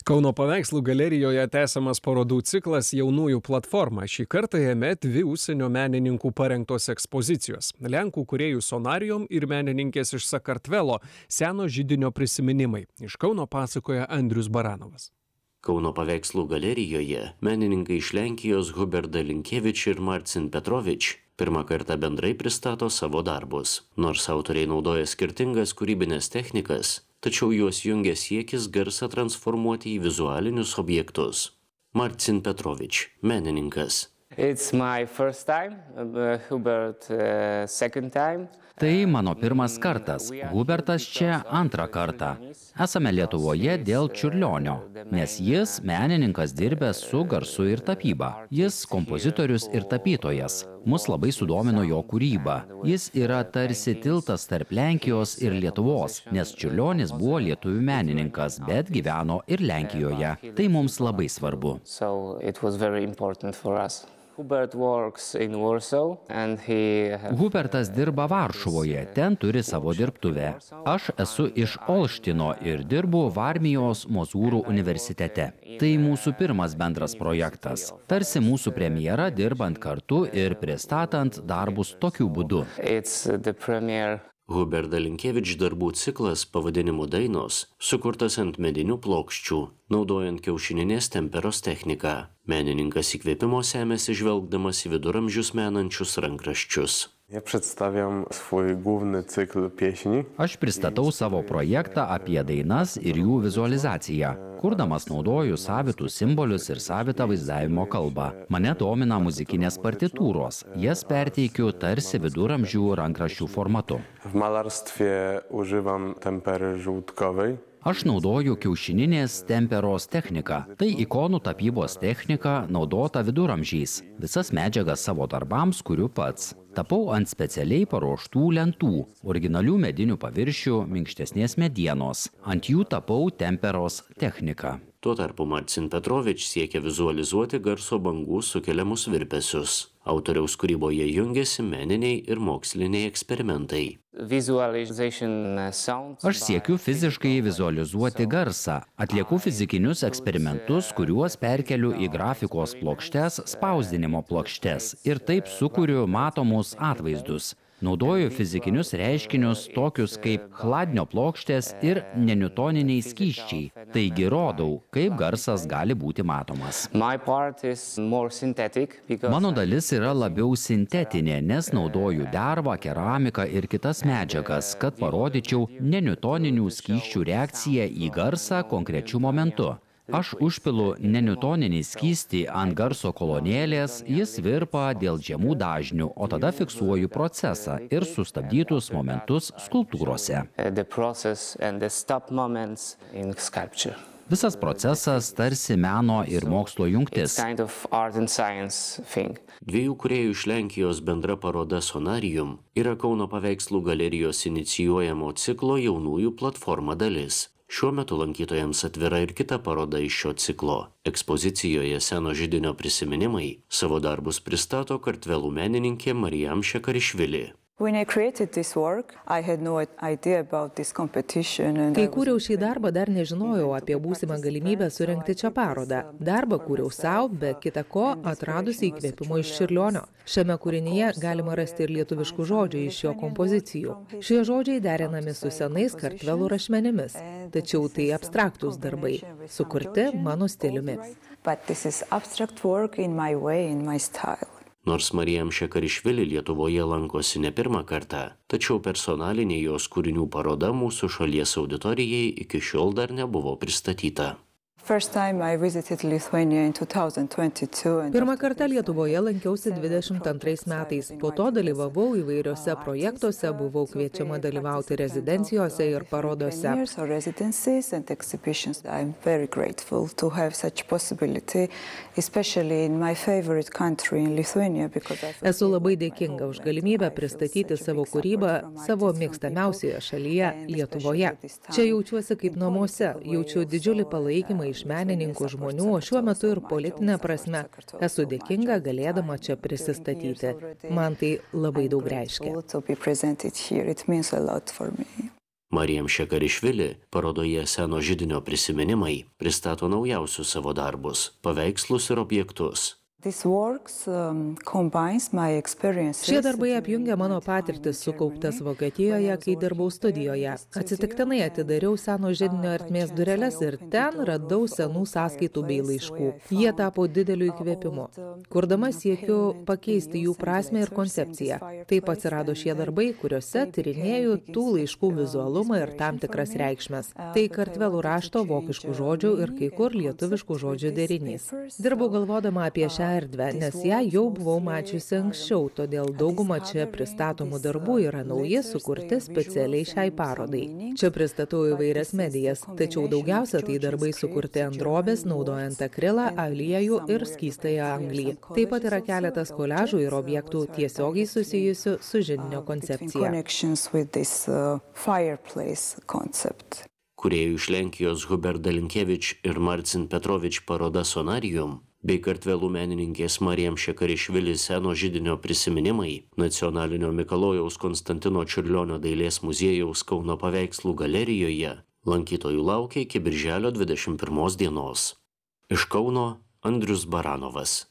Kauno paveikslų galerijoje tęsiamas parodų ciklas Jaunųjų platforma. Šį kartą jame 2 užsienio menininkų parengtos ekspozicijos. Lenkų kūrėjų Sonarijom ir menininkės iš Sakartvelo seno židinio prisiminimai. Iš Kauno pasakoja Andrius Baranovas. Kauno paveikslų galerijoje menininkai iš Lenkijos Hubert Dalinkievič ir Marcin Petrovič pirmą kartą bendrai pristato savo darbus. Nors autoriai naudoja skirtingas kūrybinės technikas, tačiau juos jungia siekis garsą transformuoti į vizualinius objektus. Marcin Petrovič, menininkas. It's my first time, Hubert second time. Tai mano pirmas kartas, Hubertas čia antrą kartą. Esame Lietuvoje dėl Čiurlionio, nes jis menininkas dirbęs su garsu ir tapyba. Jis kompozitorius ir tapytojas. Mus labai sudomino jo kūryba. Jis yra tarsi tiltas tarp Lenkijos ir Lietuvos, nes Čiurlionis buvo lietuvių menininkas, bet gyveno ir Lenkijoje. Tai mums labai svarbu. Hubertas dirba Varšuvoje, ten turi savo dirbtuvę. Aš esu iš Olštino ir dirbu Varmijos Mozūrų universitete. Tai mūsų pirmas bendras projektas. Tarsi mūsų premjera dirbant kartu ir pristatant darbus tokiu būdu. Hubert Dalinkievič darbų ciklas pavadinimu Dainos sukurtas ant medinių plokščių, naudojant kiaušininės temperos techniką. Menininkas įkvėpimo semėsi žvelgdamas į viduramžius menančius rankraščius. Ja przedstawiam swój główny cykl pieśni. Aš pristatau savo projektą apie dainas ir jų vizualizaciją. Kurdamas naudoju savitus simbolius ir savitą vaizdavimo kalbą. Mane domina muzikinės partitūros. Jas perteikiu tarsi viduramžių rankraščių formatu. W malarstwie używam tempery żółtkowej. Aš naudoju kiaušininės temperos techniką. Tai ikonų tapybos technika naudota viduramžiais. Visas medžiagas savo darbams kuriu pats. Tapau ant specialiai paruoštų lentų, originalių medinių paviršių, minkštesnės medienos. Ant jų tapau temperos techniką. Tuo tarpu Marcin Petrovič siekia vizualizuoti garso bangų sukeliamus virpesius. Autoriaus kūryboje jungiasi meniniai ir moksliniai eksperimentai. Aš siekiu fiziškai vizualizuoti garsą. Atlieku fizikinius eksperimentus, kuriuos perkeliu į grafikos plokštes, spausdinimo plokštes ir taip sukuriu matomus atvaizdus. Naudoju fizikinius reiškinius tokius kaip chladnio plokštės ir neniutoniniai skysčiai. Taigi rodau, kaip garsas gali būti matomas. Mano dalis yra labiau sintetinė, nes naudoju dervą, keramiką ir kitas medžiagas, kad parodyčiau neniutoninių skysčių reakciją į garsą konkrečiu momentu. Aš užpilu neniutoninį skystį ant garso kolonėlės, jis virpa dėl žemų dažnių, o tada fiksuoju procesą ir sustabdytus momentus skulptūrose. Visas procesas tarsi meno ir mokslo jungtis. Dviejų kūrėjų iš Lenkijos bendra paroda Sonarijum yra Kauno paveikslų galerijos inicijuojamo ciklo Jaunųjų platforma dalis. Šiuo metu lankytojams atvira ir kita paroda iš šio ciklo. Ekspozicijoje seno židinio prisiminimai savo darbus pristato Kartvelų menininkė Marijam Šekarišvili. Kai kūriau šį darbą, dar nežinojau apie būsimą galimybę surengti čia parodą. Darbą kūriau savo, be kita ko, atradusi įkvėpimo iš Čiurlionio. Šiame kūrinyje galima rasti ir lietuviškų žodžių iš jo kompozicijų. Šie žodžiai derinami su senais Kartvelų rašmenimis. Tačiau tai abstraktus darbai, sukurti mano stiliumi. Nors Marijam Šekarišvili Lietuvoje lankosi ne pirmą kartą, tačiau personalinė jos kūrinių paroda mūsų šalies auditorijai iki šiol dar nebuvo pristatyta. Pirmą kartą Lietuvoje lankiausi 22 metais. Po to dalyvavau įvairiose projektuose, buvau kviečiama dalyvauti rezidencijose ir parodose. Esu labai dėkinga už galimybę pristatyti savo kūrybą savo mėgstamiausioje šalyje Lietuvoje. Čia jaučiuosi kaip namuose, jaučiu didžiulį palaikymą iš menininkų žmonių, o šiuo metu ir politinė prasme esu dėkinga galėdama čia prisistatyti. Man tai labai daug reiškia. Marijam Šekarišvili parodoje Seno židinio prisiminimai pristato naujausius savo darbus, paveikslus ir objektus. Šie darbai apjungia mano patirtis sukauptas Vokietijoje, kai dirbau studijoje. Atsitiktinai atidariau Seno židinio ertmės dureles ir ten radau senų sąskaitų bei laiškų. Jie tapo dideliu įkvėpimu. Kurdama siekiu pakeisti jų prasmę ir koncepciją. Taip atsirado šie darbai, kuriuose tyrinėju tų laiškų vizualumą ir tam tikras reikšmes. Tai kartvelų rašto vokiškų žodžių ir kai kur lietuviškų žodžių derinys. Dirbau galvodama apie šią erdvę, nes ją jau buvau mačiusi anksčiau, todėl dauguma čia pristatomų darbų yra nauji, sukurti specialiai šiai parodai. Čia pristatau įvairias medijas, tačiau daugiausia tai darbai sukurti ant drobės, naudojant akrilą, aliejų ir skystąją anglį. Taip pat yra keletas koliažų ir objektų tiesiogiai susijusių su židinio koncepcija. Kūrėjų iš Lenkijos Hubert Dalinkevič ir Marcin Petrovič paroda Sonarium bei kartvelų menininkės Marijam Šekarišvili Seno židinio prisiminimai Nacionalinio Mikalojaus Konstantino Čiurlionio dailės muziejaus Kauno paveikslų galerijoje lankytojų laukia iki birželio 21 dienos. Iš Kauno Andrius Baranovas.